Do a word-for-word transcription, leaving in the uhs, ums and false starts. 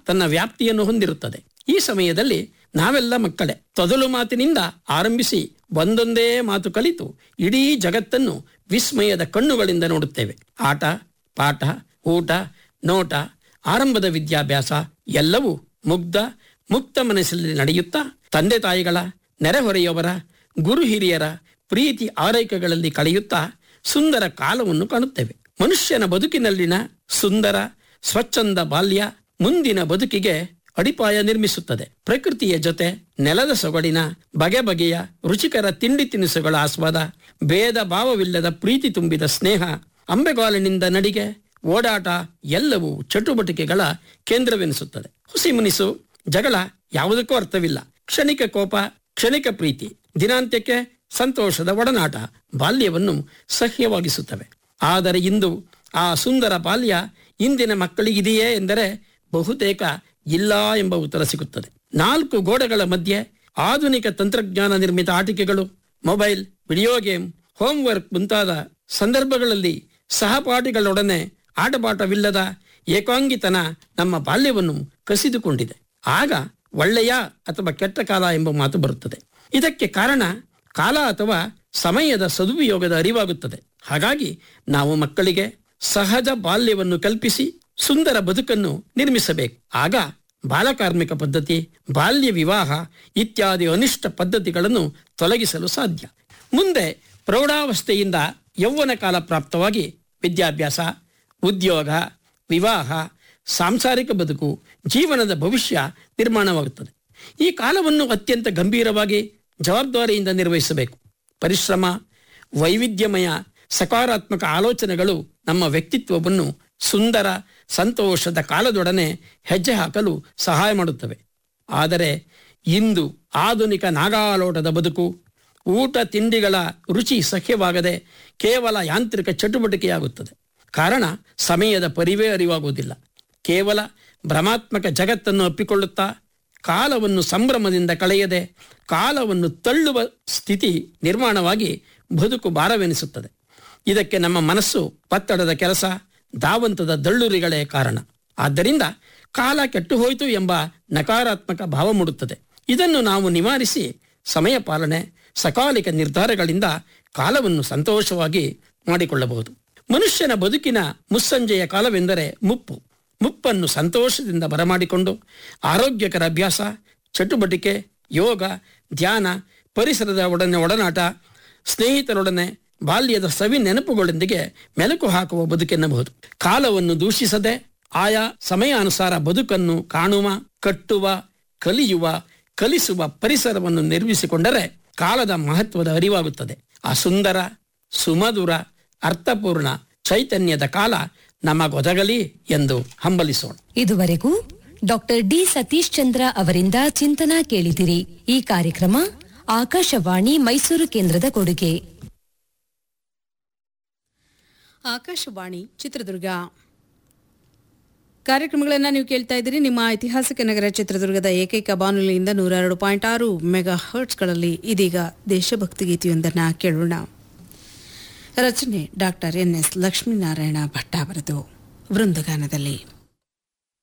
ತನ್ನ ವ್ಯಾಪ್ತಿಯನ್ನು ಹೊಂದಿರುತ್ತದೆ. ಈ ಸಮಯದಲ್ಲಿ ನಾವೆಲ್ಲ ಮಕ್ಕಳೇ. ತೊದಲು ಮಾತಿನಿಂದ ಆರಂಭಿಸಿ ಒಂದೊಂದೇ ಮಾತು ಕಲಿತು ಇಡೀ ಜಗತ್ತನ್ನು ವಿಸ್ಮಯದ ಕಣ್ಣುಗಳಿಂದ ನೋಡುತ್ತೇವೆ. ಆಟ, ಪಾಠ, ಊಟ, ನೋಟ, ಆರಂಭದ ವಿದ್ಯಾಭ್ಯಾಸ ಎಲ್ಲವೂ ಮುಗ್ಧ ಮುಕ್ತ ಮನಸ್ಸಲ್ಲಿ ನಡೆಯುತ್ತಾ ತಂದೆ ತಾಯಿಗಳ, ನೆರೆಹೊರೆಯವರ, ಗುರು ಹಿರಿಯರ ಪ್ರೀತಿ ಆರೈಕೆಗಳಲ್ಲಿ ಕಳೆಯುತ್ತಾ ಸುಂದರ ಕಾಲವನ್ನು ಕಾಣುತ್ತೇವೆ. ಮನುಷ್ಯನ ಬದುಕಿನಲ್ಲಿನ ಸುಂದರ ಸ್ವಚ್ಛಂದ ಬಾಲ್ಯ ಮುಂದಿನ ಬದುಕಿಗೆ ಅಡಿಪಾಯ ನಿರ್ಮಿಸುತ್ತದೆ. ಪ್ರಕೃತಿಯ ಜೊತೆ ನೆಲದ ಸೊಗಡಿನ ಬಗೆ ಬಗೆಯ ರುಚಿಕರ ತಿಂಡಿ ತಿನಿಸುಗಳ ಆಸ್ವಾದ, ಭೇದ ಭಾವವಿಲ್ಲದ ಪ್ರೀತಿ ತುಂಬಿದ ಸ್ನೇಹ, ಅಂಬೆಗಾಲಿನಿಂದ ನಡಿಗೆ, ಓಡಾಟ ಎಲ್ಲವೂ ಚಟುವಟಿಕೆಗಳ ಕೇಂದ್ರವೆನಿಸುತ್ತದೆ. ಹುಸಿ ಮುನಿಸು, ಜಗಳ ಯಾವುದಕ್ಕೂ ಅರ್ಥವಿಲ್ಲ. ಕ್ಷಣಿಕ ಕೋಪ, ಕ್ಷಣಿಕ ಪ್ರೀತಿ, ದಿನಾಂತ್ಯಕ್ಕೆ ಸಂತೋಷದ ಒಡನಾಟ ಬಾಲ್ಯವನ್ನು ಸಹ್ಯವಾಗಿಸುತ್ತವೆ. ಆದರೆ ಇಂದು ಆ ಸುಂದರ ಬಾಲ್ಯ ಇಂದಿನ ಮಕ್ಕಳಿಗಿದೆಯೇ ಎಂದರೆ ಬಹುತೇಕ ಇಲ್ಲ ಎಂಬ ಉತ್ತರ ಸಿಗುತ್ತದೆ. ನಾಲ್ಕು ಗೋಡೆಗಳ ಮಧ್ಯೆ ಆಧುನಿಕ ತಂತ್ರಜ್ಞಾನ ನಿರ್ಮಿತ ಆಟಿಕೆಗಳು, ಮೊಬೈಲ್, ವಿಡಿಯೋ ಗೇಮ್, ಹೋಂವರ್ಕ್ ಮುಂತಾದ ಸಂದರ್ಭಗಳಲ್ಲಿ ಸಹಪಾಠಿಗಳೊಡನೆ ಆಟಪಾಠವಿಲ್ಲದ ಏಕಾಂಗಿತನ ನಮ್ಮ ಬಾಲ್ಯವನ್ನು ಕಸಿದುಕೊಂಡಿದೆ. ಆಗ ಒಳ್ಳೆಯ ಅಥವಾ ಕೆಟ್ಟ ಕಾಲ ಎಂಬ ಮಾತು ಬರುತ್ತದೆ. ಇದಕ್ಕೆ ಕಾರಣ ಕಾಲ ಅಥವಾ ಸಮಯದ ಸದುಪಯೋಗದ ಅರಿವಾಗುತ್ತದೆ. ಹಾಗಾಗಿ ನಾವು ಮಕ್ಕಳಿಗೆ ಸಹಜ ಬಾಲ್ಯವನ್ನು ಕಲ್ಪಿಸಿ ಸುಂದರ ಬದುಕನ್ನು ನಿರ್ಮಿಸಬೇಕು. ಆಗ ಬಾಲಕಾರ್ಮಿಕ ಪದ್ಧತಿ, ಬಾಲ್ಯ ವಿವಾಹ ಇತ್ಯಾದಿ ಅನಿಷ್ಟ ಪದ್ಧತಿಗಳನ್ನು ತೊಲಗಿಸಲು ಸಾಧ್ಯ. ಮುಂದೆ ಪ್ರೌಢಾವಸ್ಥೆಯಿಂದ ಯೌವನ ಕಾಲ ಪ್ರಾಪ್ತವಾಗಿ ವಿದ್ಯಾಭ್ಯಾಸ, ಉದ್ಯೋಗ, ವಿವಾಹ, ಸಾಂಸಾರಿಕ ಬದುಕು, ಜೀವನದ ಭವಿಷ್ಯ ನಿರ್ಮಾಣವಾಗುತ್ತದೆ. ಈ ಕಾಲವನ್ನು ಅತ್ಯಂತ ಗಂಭೀರವಾಗಿ ಜವಾಬ್ದಾರಿಯಿಂದ ನಿರ್ವಹಿಸಬೇಕು. ಪರಿಶ್ರಮ, ವೈವಿಧ್ಯಮಯ, ಸಕಾರಾತ್ಮಕ ಆಲೋಚನೆಗಳು ನಮ್ಮ ವ್ಯಕ್ತಿತ್ವವನ್ನು ಸುಂದರ ಸಂತೋಷದ ಕಾಲದೊಡನೆ ಹೆಜ್ಜೆ ಹಾಕಲು ಸಹಾಯ ಮಾಡುತ್ತವೆ. ಆದರೆ ಇಂದು ಆಧುನಿಕ ನಾಗಾಲೋಟದ ಬದುಕು, ಊಟ ತಿಂಡಿಗಳ ರುಚಿ ಸಖ್ಯವಾಗದೆ ಕೇವಲ ಯಾಂತ್ರಿಕ ಚಟುವಟಿಕೆಯಾಗುತ್ತದೆ. ಕಾರಣ ಸಮಯದ ಪರಿವೇ ಅರಿವಾಗುವುದಿಲ್ಲ. ಕೇವಲ ಭ್ರಮಾತ್ಮಕ ಜಗತ್ತನ್ನು ಅಪ್ಪಿಕೊಳ್ಳುತ್ತಾ ಕಾಲವನ್ನು ಸಂಭ್ರಮದಿಂದ ಕಳೆಯದೆ ಕಾಲವನ್ನು ತಳ್ಳುವ ಸ್ಥಿತಿ ನಿರ್ಮಾಣವಾಗಿ ಬದುಕು ಭಾರವೆನಿಸುತ್ತದೆ. ಇದಕ್ಕೆ ನಮ್ಮ ಮನಸ್ಸು ಪತ್ತಡದ ಕೆಲಸ, ಧಾವಂತದ ದಳ್ಳುರಿಗಳೇ ಕಾರಣ. ಆದ್ದರಿಂದ ಕಾಲ ಕೆಟ್ಟು ಹೋಯಿತು ಎಂಬ ನಕಾರಾತ್ಮಕ ಭಾವ ಮೂಡುತ್ತದೆ. ಇದನ್ನು ನಾವು ನಿವಾರಿಸಿ ಸಮಯ ಪಾಲನೆ, ಸಕಾಲಿಕ ನಿರ್ಧಾರಗಳಿಂದ ಕಾಲವನ್ನು ಸಂತೋಷವಾಗಿ ಮಾಡಿಕೊಳ್ಳಬಹುದು. ಮನುಷ್ಯನ ಬದುಕಿನ ಮುಸ್ಸಂಜೆಯ ಕಾಲವೆಂದರೆ ಮುಪ್ಪು. ಮುಪ್ಪನ್ನು ಸಂತೋಷದಿಂದ ಬರಮಾಡಿಕೊಂಡು ಆರೋಗ್ಯಕರ ಅಭ್ಯಾಸ, ಚಟುವಟಿಕೆ, ಯೋಗ, ಧ್ಯಾನ, ಪರಿಸರದ ಒಡನೆ ಒಡನಾಟ, ಸ್ನೇಹಿತರೊಡನೆ ಬಾಲ್ಯದ ಸವಿ ನೆನಪುಗಳೊಂದಿಗೆ ಮೆಲುಕು ಹಾಕುವ ಬದುಕೆನ್ನಬಹುದು. ಕಾಲವನ್ನು ದೂಷಿಸದೆ ಆಯಾ ಸಮಯಾನುಸಾರ ಬದುಕನ್ನು ಕಾಣುವ, ಕಟ್ಟುವ, ಕಲಿಯುವ, ಕಲಿಸುವ ಪರಿಸರವನ್ನು ನಿರ್ಮಿಸಿಕೊಂಡರೆ ಕಾಲದ ಮಹತ್ವದ ಅರಿವಾಗುತ್ತದೆ. ಆ ಸುಂದರ, ಸುಮಧುರ, ಅರ್ಥಪೂರ್ಣ, ಚೈತನ್ಯದ ಕಾಲ ನಮಗೊದಗಲಿ ಎಂದು ಹಂಬಲಿಸೋಣ. ಇದುವರೆಗೂ ಡಾಕ್ಟರ್ ಡಿ ಸತೀಶ್ ಚಂದ್ರ ಅವರಿಂದ ಚಿಂತನ ಕೇಳಿದಿರಿ. ಈ ಕಾರ್ಯಕ್ರಮ ಆಕಾಶವಾಣಿ ಮೈಸೂರು ಕೇಂದ್ರದ ಕೊಡುಗೆ. ಆಕಾಶವಾಣಿ ಚಿತ್ರದುರ್ಗ ಕಾರ್ಯಕ್ರಮಗಳನ್ನು ನೀವು ಕೇಳ್ತಾ ಇದ್ದೀರಿ. ನಿಮ್ಮ ಐತಿಹಾಸಿಕ ನಗರ ಚಿತ್ರದುರ್ಗದ ಏಕೈಕ ಬಾನುಲಿಯಿಂದ ನೂರ ಎರಡು ಪಾಯಿಂಟ್ ಆರು ಮೆಗಾ ಹರ್ಟ್ಸ್ಗಳಲ್ಲಿ ಇದೀಗ ದೇಶಭಕ್ತಿ ಗೀತೆಯೊಂದನ್ನು ಕೇಳೋಣ. ರಚನೆ doctor N S Lakshminarayana Bhatta ಅವರದು, ವೃಂದಗಾನದಲ್ಲಿ.